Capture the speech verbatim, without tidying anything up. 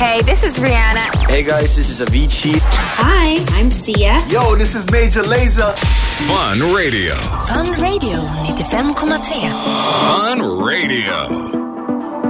Hey, this is Rihanna. Hey guys, this is Avicii. Hi, I'm Sia. Yo, this is Major Lazer. Fun Radio. Fun Radio nittiofem komma tre. Fun Radio.